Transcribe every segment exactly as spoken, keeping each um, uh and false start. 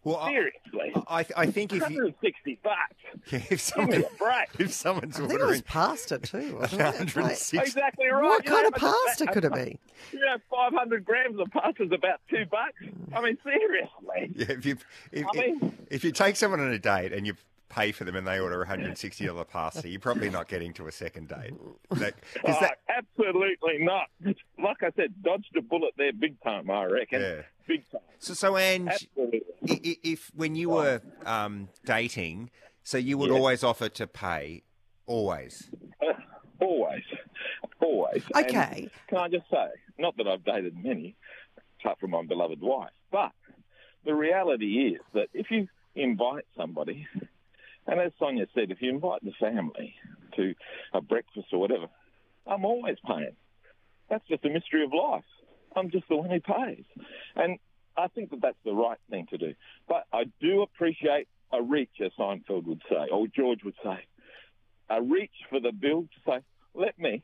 Well, I, Seriously. I, I think if one you, hundred sixty bucks. if Give me someone, a break. if someone's I think it was ordering pasta too, wasn't it? one hundred sixty, Exactly right. What You kind know, of pasta a- could it be? You know, five hundred grams of pasta is about two bucks. I mean, seriously. yeah, if you if, I mean- if you take someone on a date and you pay for them and they order one hundred sixty dollars pasta, you're probably not getting to a second date. That, 'cause Oh, that, absolutely not. Like I said, dodged a bullet there big time, I reckon. Yeah. Big time. so, so Ange, Absolutely. i- i- if when you were um, dating, so you would Yeah. always offer to pay, always. Uh, always. Always. Okay. And can I just say, not that I've dated many, apart from my beloved wife, but the reality is that if you invite somebody, and as Sonia said, if you invite the family to a breakfast or whatever, I'm always paying. That's just a mystery of life. I'm just the one who pays. And I think that that's the right thing to do. But I do appreciate a reach, as Seinfeld would say, or George would say, a reach for the bill to say, let me.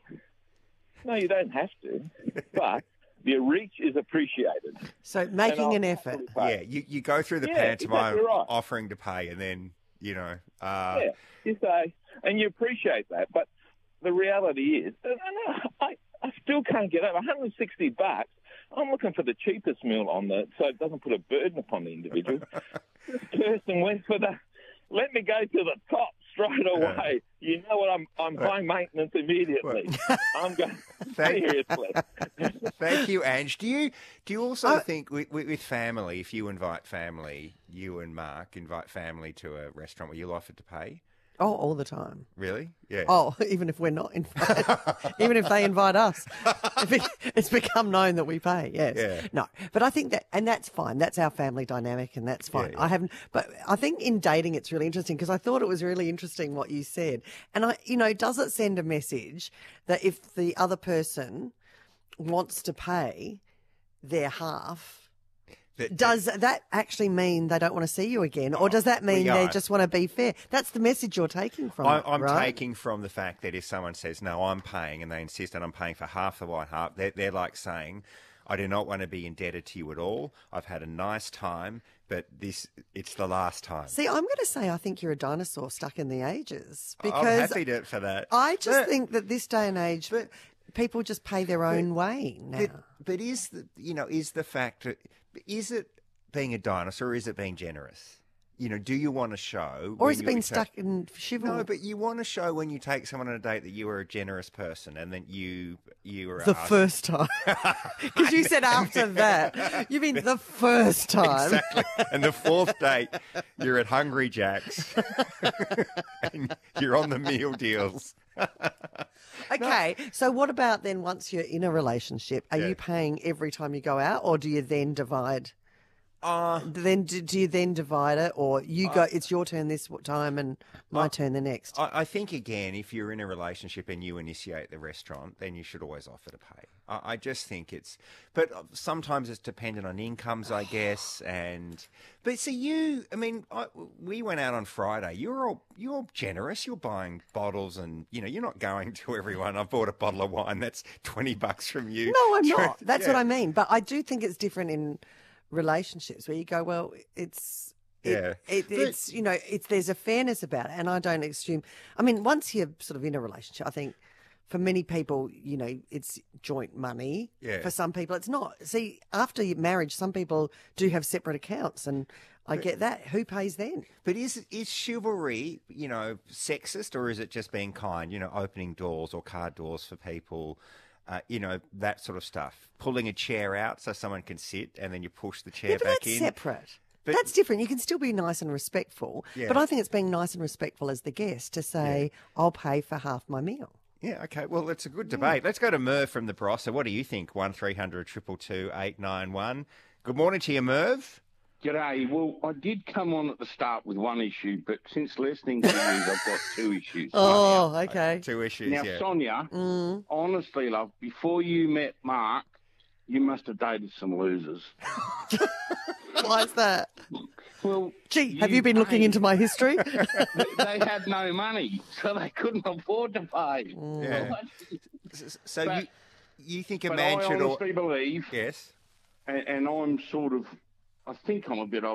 No, you don't have to. But the reach is appreciated. So making an And I'll effort. happily pay. Yeah, you, you go through the Yeah, pantomime exactly right. offering to pay, and then you know. Uh, Yeah, you say, and you appreciate that. But the reality is, and I, I still can't get over one hundred sixty bucks. I'm looking for the cheapest meal on the, so it doesn't put a burden upon the individual. This person went for the, let me go to the top straight away. You know what? I'm I'm high maintenance immediately. I'm going Thank- seriously. Thank you, Ange. Do you do you also I- think with, with, with family, if you invite family, you and Mark invite family to a restaurant, will you offer to pay? Oh, all the time. Really? Yeah. Oh, even if we're not invited, even if they invite us, If it- it's become known that we pay. Yes. Yeah. No, but I think that, and that's fine. That's our family dynamic, and that's fine. Yeah, yeah. I haven't, but I think in dating, it's really interesting because I thought it was really interesting what you said. And I, you know, does it send a message that if the other person wants to pay their half, That- does that actually mean they don't want to see you again, or does that mean we they are. just want to be fair? That's the message you're taking from I, it, I'm right? taking from the fact that if someone says, no, I'm paying, and they insist that I'm paying for half the white half, they're, they're like saying, I do not want to be indebted to you at all. I've had a nice time, but this it's the last time. See, I'm going to say I think you're a dinosaur stuck in the ages I'm because happy to, for that. I just But- think that this day and age, people just pay their own way now. But, but is the you know is the fact that- is it being a dinosaur? Or is it being generous? You know, do you want to show, or when is it you being take- stuck in chivalry? No, but you want to show when you take someone on a date that you are a generous person, and that you you are the asked- first time. Because you said after that. You mean the first time. Exactly. And the fourth date, you're at Hungry Jack's, and you're on the meal deals. Okay, so what about then once you're in a relationship? Are Yeah. you paying every time you go out, or do you then divide? Uh, Then do, do you then divide it, or you go? It's your turn this time and my turn the next. I, I think again, if you're in a relationship and you initiate the restaurant, then you should always offer to pay. I, I just think it's, but sometimes it's dependent on incomes, I guess. And but see, you, I mean, I, we went out on Friday. You're all you're generous. You're buying bottles, and you know, you're not going to everyone. I bought a bottle of wine. That's twenty bucks from you. No, I'm not. That's Yeah. what I mean. But I do think it's different in relationships where you go, well, it's it, Yeah. it, But- it's you know, it's there's a fairness about it, and I don't assume. I mean, once you're sort of in a relationship, I think for many people, you know, it's joint money. Yeah. For some people, it's not. See, after your marriage, some people do have separate accounts, and I get that. Who pays then? But is is chivalry, you know, sexist, or is it just being kind? You know, opening doors or car doors for people, uh, you know, that sort of stuff. Pulling a chair out so someone can sit, and then you push the chair Yeah, but back that's in. separate. But- that's different. You can still be nice and respectful, Yeah. but I think it's being nice and respectful as the guest to say, "I'll pay for half my meal." Yeah, okay. Well, it's a good debate. Let's go to Merv from the Barossa. What do you think? One three hundred two two two eight nine one. Good morning to you, Merv. G'day. Well, I did come on at the start with one issue, but since listening to you, I've got two issues. Oh, okay. Two issues, Now, yeah. Sonia, honestly, love, before you met Mark, you must have dated some losers. Why is that? Well, Gee, have you been looking paid. into my history? They, they had no money, so they couldn't afford to pay. Yeah. S- So But- you you think a But man I should... al- honestly believe, Yes. and, and I'm sort of, I think I'm a bit old.